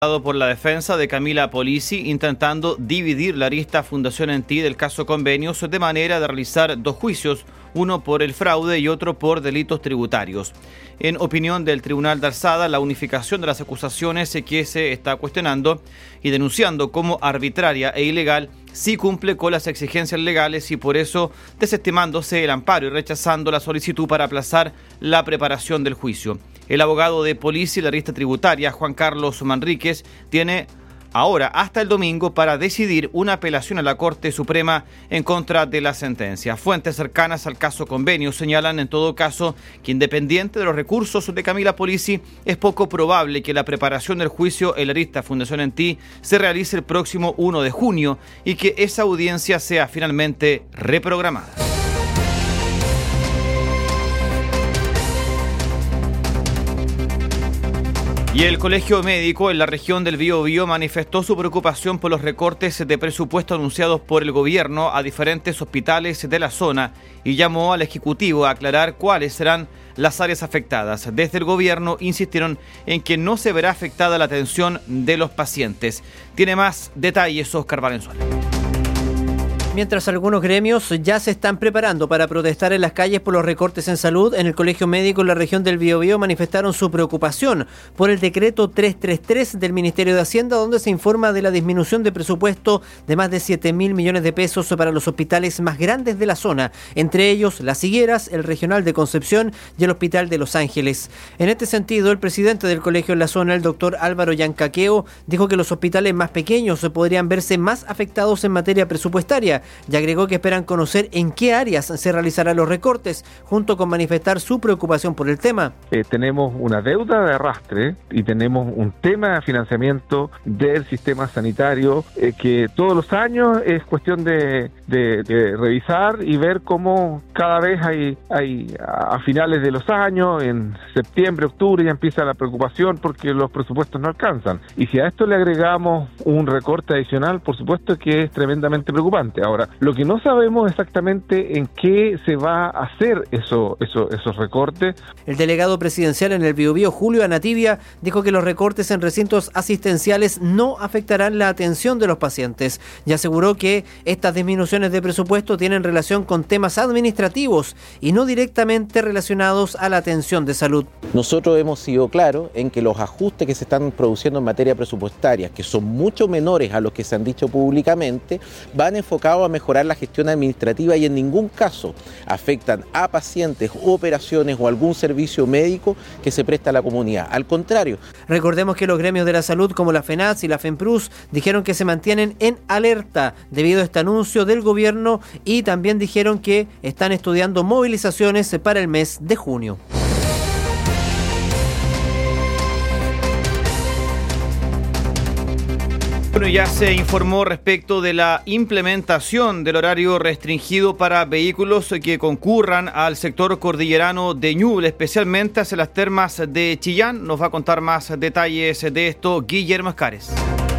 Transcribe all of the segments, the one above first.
por la defensa de Camila Polisi, intentando dividir la arista Fundación En Ti del caso Convenios de manera de realizar dos juicios, uno por el fraude y otro por delitos tributarios. En opinión del Tribunal de Alzada, la unificación de las acusaciones que se está cuestionando y denunciando como arbitraria e ilegal sí cumple con las exigencias legales y por eso desestimándose el amparo y rechazando la solicitud para aplazar la preparación del juicio. El abogado de Polisi y la arista tributaria, Juan Carlos Manríquez, tiene ahora hasta el domingo para decidir una apelación a la Corte Suprema en contra de la sentencia. Fuentes cercanas al caso Convenio señalan en todo caso que independiente de los recursos de Camila Polisi, es poco probable que la preparación del juicio en la arista Fundación En Ti se realice el próximo 1 de junio y que esa audiencia sea finalmente reprogramada. Y el Colegio Médico en la región del Biobío manifestó su preocupación por los recortes de presupuesto anunciados por el gobierno a diferentes hospitales de la zona y llamó al Ejecutivo a aclarar cuáles serán las áreas afectadas. Desde el gobierno insistieron en que no se verá afectada la atención de los pacientes. Tiene más detalles Óscar Valenzuela. Mientras algunos gremios ya se están preparando para protestar en las calles por los recortes en salud, en el Colegio Médico en la región del Biobío manifestaron su preocupación por el decreto 333 del Ministerio de Hacienda, donde se informa de la disminución de presupuesto de más de 7.000 millones de pesos para los hospitales más grandes de la zona, entre ellos Las Higueras, el Regional de Concepción y el Hospital de Los Ángeles. En este sentido, el presidente del colegio en la zona, el doctor Álvaro Yancaqueo, dijo que los hospitales más pequeños podrían verse más afectados en materia presupuestaria, y agregó que esperan conocer en qué áreas se realizarán los recortes, junto con manifestar su preocupación por el tema. Tenemos una deuda de arrastre y tenemos un tema de financiamiento del sistema sanitario que todos los años es cuestión de revisar y ver cómo cada vez hay a finales de los años, en septiembre, octubre, ya empieza la preocupación porque los presupuestos no alcanzan. Y si a esto le agregamos un recorte adicional, por supuesto que es tremendamente preocupante. Ahora, lo que no sabemos exactamente en qué se va a hacer esos recortes. El delegado presidencial en el Biobío, Julio Anatibia, dijo que los recortes en recintos asistenciales no afectarán la atención de los pacientes y aseguró que estas disminuciones de presupuesto tienen relación con temas administrativos y no directamente relacionados a la atención de salud. Nosotros hemos sido claros en que los ajustes que se están produciendo en materia presupuestaria, que son mucho menores a los que se han dicho públicamente, van enfocados a mejorar la gestión administrativa y en ningún caso afectan a pacientes, operaciones o algún servicio médico que se presta a la comunidad. Al contrario. Recordemos que los gremios de la salud como la FENATS y la FENPRUS dijeron que se mantienen en alerta debido a este anuncio del gobierno y también dijeron que están estudiando movilizaciones para el mes de junio. Bueno, ya se informó respecto de la implementación del horario restringido para vehículos que concurran al sector cordillerano de Ñuble, especialmente hacia las termas de Chillán. Nos va a contar más detalles de esto Guillermo Escares.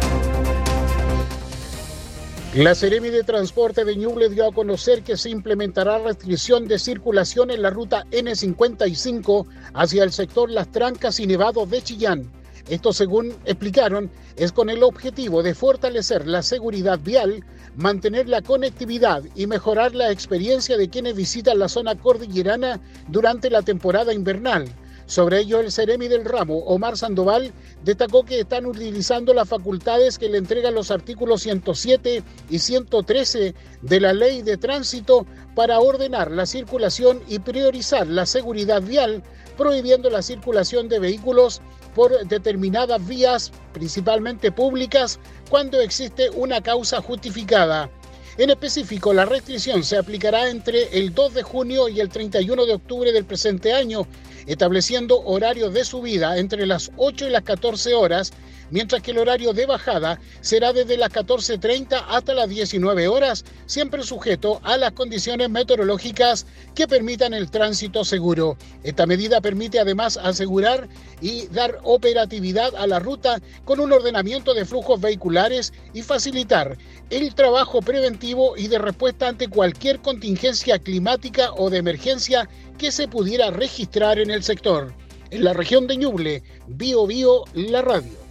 La Seremi de Transporte de Ñuble dio a conocer que se implementará restricción de circulación en la ruta N55 hacia el sector Las Trancas y Nevados de Chillán. Esto, según explicaron, es con el objetivo de fortalecer la seguridad vial, mantener la conectividad y mejorar la experiencia de quienes visitan la zona cordillerana durante la temporada invernal. Sobre ello, el Seremi del ramo, Omar Sandoval, destacó que están utilizando las facultades que le entregan los artículos 107 y 113 de la Ley de Tránsito para ordenar la circulación y priorizar la seguridad vial, prohibiendo la circulación de vehículos por determinadas vías, principalmente públicas, cuando existe una causa justificada. En específico, la restricción se aplicará entre el 2 de junio y el 31 de octubre del presente año, estableciendo horarios de subida entre las 8 y las 14 horas, mientras que el horario de bajada será desde las 14:30 hasta las 19 horas, siempre sujeto a las condiciones meteorológicas que permitan el tránsito seguro. Esta medida permite además asegurar y dar operatividad a la ruta con un ordenamiento de flujos vehiculares y facilitar el trabajo preventivo y de respuesta ante cualquier contingencia climática o de emergencia que se pudiera registrar en el sector. En la región de Ñuble, Biobío, la radio.